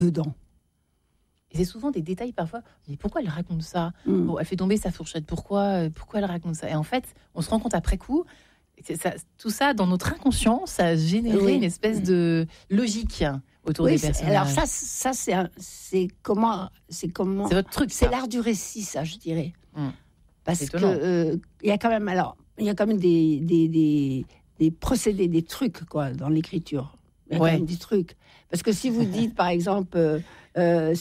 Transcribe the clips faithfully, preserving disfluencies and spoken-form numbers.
dedans. Et c'est souvent des détails parfois. Mais pourquoi elle raconte ça mm. Bon, elle fait tomber sa fourchette. Pourquoi, pourquoi elle raconte ça? Et en fait, on se rend compte après coup, c'est ça, tout ça dans notre inconscient, ça a généré oui. une espèce de logique autour oui, des personnages. Alors ça, ça c'est, un, c'est comment, c'est comment, c'est votre truc. C'est ça. l'art du récit, ça, je dirais. Mm. Parce que euh, il y a quand même, alors, il y a quand même des, des, des, des procédés, des trucs quoi, dans l'écriture. Il y a ouais. quand même des trucs. Parce que si vous dites, par exemple, euh, euh,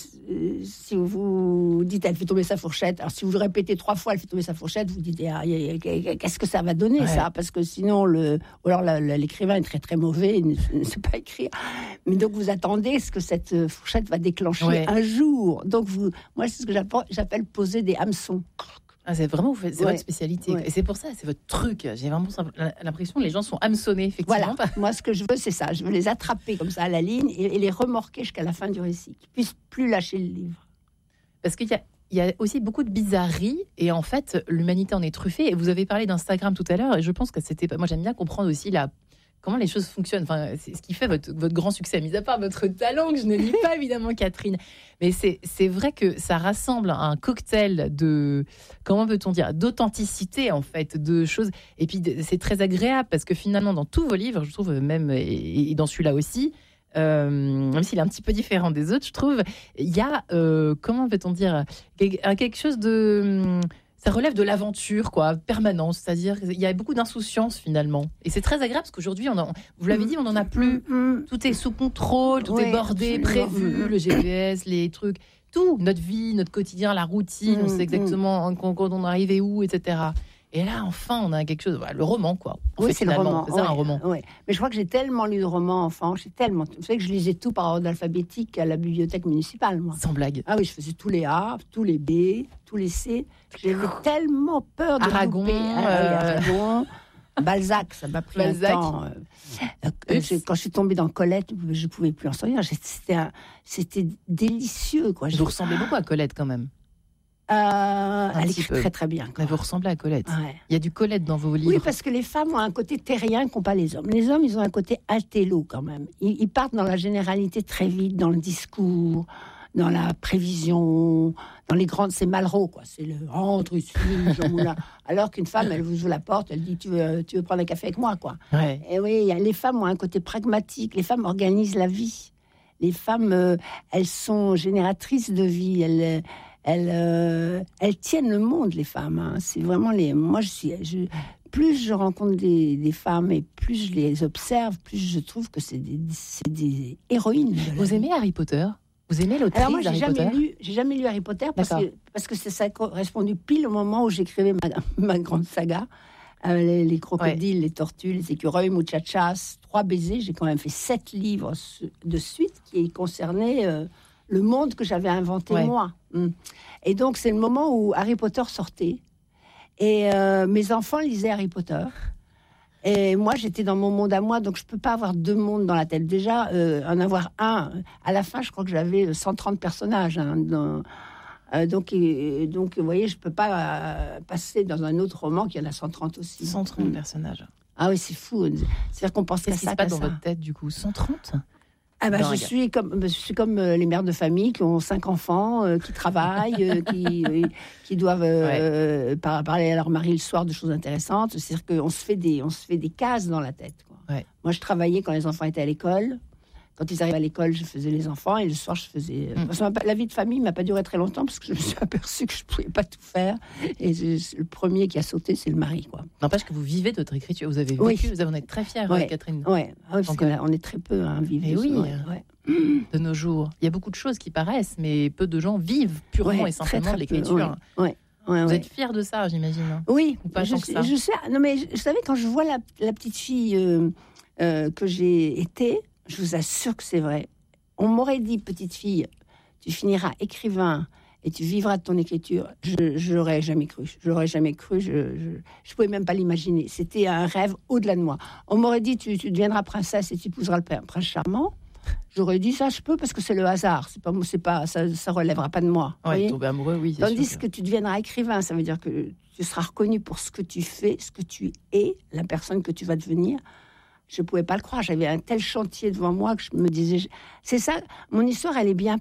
si vous dites, elle fait tomber sa fourchette, alors si vous répétez trois fois, elle fait tomber sa fourchette, vous dites, ah, qu'est-ce que ça va donner, ouais. ça? Parce que sinon, le, ou alors la, la, l'écrivain est très très mauvais, il ne sait pas écrire. Mais donc vous attendez ce que cette fourchette va déclencher ouais. un jour. Donc vous, moi, c'est ce que j'appelle, j'appelle poser des hameçons. Ah, c'est vraiment c'est ouais. votre spécialité. Ouais. Et c'est pour ça, c'est votre truc. J'ai vraiment l'impression que les gens sont hameçonnés, effectivement. Voilà. Moi, ce que je veux, c'est ça. Je veux les attraper comme ça à la ligne et, et les remorquer jusqu'à la fin du récit, qu'ils puissent plus lâcher le livre. Parce qu'il y a, il y a aussi beaucoup de bizarreries et en fait, l'humanité en est truffée. Et vous avez parlé d'Instagram tout à l'heure et je pense que c'était... Moi, j'aime bien comprendre aussi la... comment les choses fonctionnent. Enfin, c'est ce qui fait votre, votre grand succès, mis à part votre talent, que je ne lis pas évidemment, Catherine. Mais c'est, c'est vrai que ça rassemble un cocktail de, comment peut-on dire, d'authenticité, en fait, de choses. Et puis, c'est très agréable parce que finalement, dans tous vos livres, je trouve, même, et dans celui-là aussi, euh, même s'il est un petit peu différent des autres, je trouve, il y a, euh, comment peut-on dire, quelque chose de... Ça relève de l'aventure, quoi, permanente. C'est-à-dire qu'il y a beaucoup d'insouciance, finalement. Et c'est très agréable, parce qu'aujourd'hui, on en, vous l'avez dit, on n'en a plus. Tout est sous contrôle, tout oui, est bordé, absolument. Prévu, le G P S, les trucs. Tout, notre vie, notre quotidien, la routine, mmh, on sait exactement mmh. quand, quand on est arrivé où, et cetera. Et là, enfin, on a quelque chose... Bah, le roman, quoi. En oui, fait, c'est le roman. C'est ça, ouais, un roman. Ouais. Mais je crois que j'ai tellement lu de romans enfants. J'ai tellement... Vous savez que je lisais tout par ordre alphabétique à la bibliothèque municipale, moi. Sans blague. Ah oui, je faisais tous les A, tous les B, tous les C. J'avais tellement peur de Aragon, louper. Euh... Ah, oui, Aragon. Balzac, ça m'a pris Balzac. un temps. Euh, euh, je, quand je suis tombée dans Colette, je ne pouvais plus en sortir. C'était, un, c'était délicieux, quoi. Vous je... ressemblez beaucoup à Colette, quand même. Euh, elle écrit très très bien. Quoi. Vous ressemblez à Colette. Ouais. Il y a du Colette dans vos livres. Oui, parce que les femmes ont un côté terrien qu'ont pas les hommes. Les hommes, ils ont un côté intello quand même. Ils, ils partent dans la généralité très vite, dans le discours, dans la prévision, dans les grandes... C'est Malraux, quoi. C'est le rentre ici, Jean Moulin. Alors qu'une femme, elle vous ouvre la porte, elle dit tu veux, tu veux prendre un café avec moi, quoi. Ouais. Et oui, les femmes ont un côté pragmatique. Les femmes organisent la vie. Les femmes, euh, elles sont génératrices de vie. Elles... Elles, euh, elles tiennent le monde, les femmes. Hein. C'est vraiment les. Moi, je suis. Je, plus je rencontre des, des femmes et plus je les observe, plus je trouve que c'est des, c'est des héroïnes. De Vous aimez Harry Potter? Vous aimez l'autrice Alors moi, j'ai Harry jamais Potter lu. J'ai jamais lu Harry Potter parce D'accord. que parce que ça correspondait pile au moment où j'écrivais ma, ma grande saga. Euh, les, les crocodiles, ouais. les tortues, les écureuils, muchachas, trois baisers. J'ai quand même fait sept livres de suite qui concernaient. Euh, le monde que j'avais inventé ouais. moi. Et donc, c'est le moment où Harry Potter sortait. Et euh, mes enfants lisaient Harry Potter. Et moi, j'étais dans mon monde à moi, donc je ne peux pas avoir deux mondes dans la tête. Déjà, euh, en avoir un, à la fin, je crois que j'avais cent trente personnages. Hein, dans, euh, donc, et, donc, vous voyez, je ne peux pas euh, passer dans un autre roman qui en a cent trente aussi. cent trente mmh. personnages. Ah oui, c'est fou. C'est-à-dire qu'on pense qu'à ça. Qu'est-ce qui se passe dans ça. Votre tête, du coup? cent trente Ah ben, je suis comme je suis comme euh, les mères de famille qui ont cinq enfants, euh, qui travaillent, euh, qui euh, qui doivent euh, ouais. par, parler à leur mari le soir de choses intéressantes. C'est-à-dire qu'on se fait des on se fait des cases dans la tête. Quoi. Ouais. Moi, je travaillais quand les enfants étaient à l'école. Quand ils arrivaient à l'école, je faisais les enfants et le soir, je faisais. Mm. Parce que la vie de famille m'a pas duré très longtemps parce que je me suis aperçue que je pouvais pas tout faire. Et je, le premier qui a sauté, c'est le mari, quoi. N'empêche que vous vivez de votre écriture. Vous avez vécu, oui. vous en êtes très fière, ouais. Catherine. Oui, ouais, parce qu'on est très peu à hein, vivre. Et oui. Ouais, ouais. De nos jours, il y a beaucoup de choses qui paraissent, mais peu de gens vivent purement ouais, et simplement très, très de l'écriture. Ouais. Ouais. Ouais, vous ouais. êtes fière de ça, j'imagine. Hein. Oui, ou pas je, tant que ça. je sais. Non, mais vous savez, quand je vois la, la petite fille euh, euh, que j'ai été, je vous assure que c'est vrai. On m'aurait dit, petite fille, tu finiras écrivain et tu vivras de ton écriture. Je n'aurais jamais cru. Je n'aurais jamais cru. Je ne pouvais même pas l'imaginer. C'était un rêve au-delà de moi. On m'aurait dit, tu, tu deviendras princesse et tu épouseras le prince charmant. J'aurais dit, ça, je peux parce que c'est le hasard. C'est pas, c'est pas, ça ne relèvera pas de moi. Ouais, tomber amoureux, oui. Tandis sûr. que tu deviendras écrivain, ça veut dire que tu seras reconnu pour ce que tu fais, ce que tu es, la personne que tu vas devenir. je ne pouvais pas le croire. J'avais un tel chantier devant moi que je me disais... C'est ça, mon histoire, elle est bien